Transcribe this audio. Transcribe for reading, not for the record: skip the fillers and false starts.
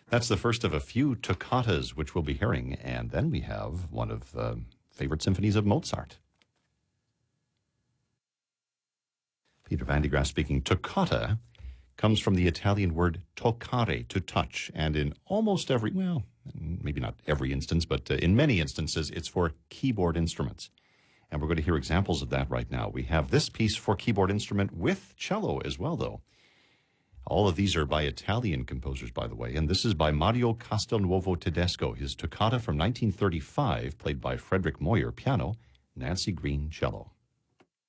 That's the first of a few toccatas which we'll be hearing, and then we have one of the favorite symphonies of Mozart. Peter Van de Graaf speaking. Toccata comes from the Italian word toccare, to touch, and in almost every, well, maybe not every instance, but in many instances, it's for keyboard instruments. And we're going to hear examples of that right now. We have this piece for keyboard instrument with cello as well, though. All of these are by Italian composers, by the way, and this is by Mario Castelnuovo Tedesco, his toccata from 1935, played by Frederick Moyer, piano, Nancy Green, cello.